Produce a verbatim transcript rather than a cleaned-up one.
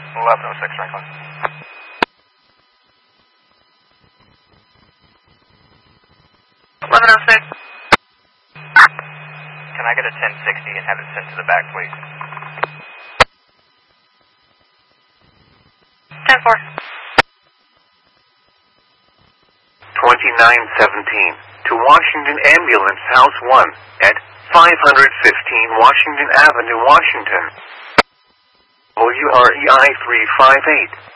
eleven oh six, Franklin. eleven oh six. Can I get a ten sixty and have it sent to the back, please? ten four. twenty-nine seventeen to Washington Ambulance House one at five fifteen Washington Avenue, Washington. W R E I three five eight.